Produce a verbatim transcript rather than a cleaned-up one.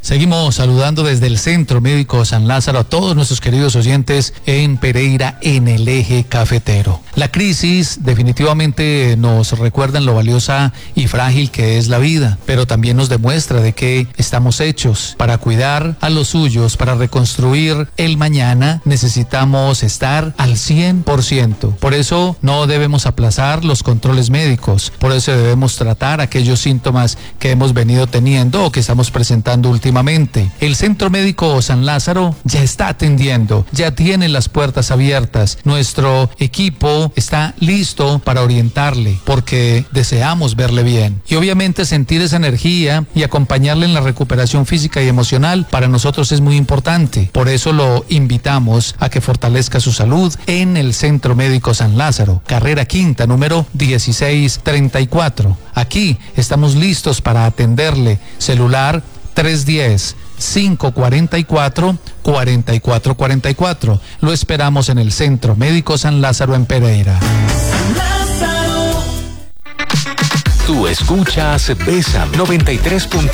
Seguimos saludando desde el Centro Médico San Lázaro a todos nuestros queridos oyentes en Pereira, en el eje cafetero. La crisis definitivamente nos recuerda en lo valiosa y frágil que es la vida, pero también nos demuestra de que estamos hechos para cuidar a los suyos, para reconstruir el mañana. Necesitamos estar al cien por ciento. Por eso no debemos aplazar los controles médicos, por eso debemos tratar aquellos síntomas que hemos venido teniendo o que estamos presentando últimamente. El Centro Médico San Lázaro ya está atendiendo, ya tiene las puertas abiertas. Nuestro equipo está listo para orientarle porque deseamos verle bien. Y obviamente sentir esa energía y acompañarle en la recuperación física y emocional para nosotros es muy importante. Por eso lo invitamos a que fortalezca su salud en el Centro Médico San Lázaro, carrera quinta, número dieciséis treinta y cuatro. Aquí estamos listos para atenderle. Celular tres uno cero, cinco cuatro cuatro, cuatro cuatro cuatro cuatro. Lo esperamos en el Centro Médico San Lázaro en Pereira. Tú escuchas Bésame noventa y tres punto